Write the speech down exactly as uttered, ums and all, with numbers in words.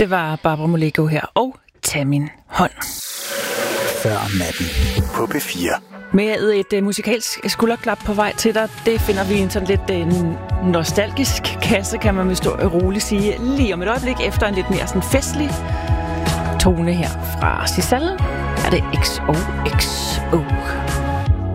Det var Barbara Moleko her, og Tag min hånd. Før natten på P fire. Med et uh, musikalsk skulderklap på vej til dig, det finder vi en sådan lidt en nostalgisk kasse, kan man med stor roligt sige. Lige om et øjeblik efter en lidt mere sådan festlig tone her fra Sisal, er det X O X O.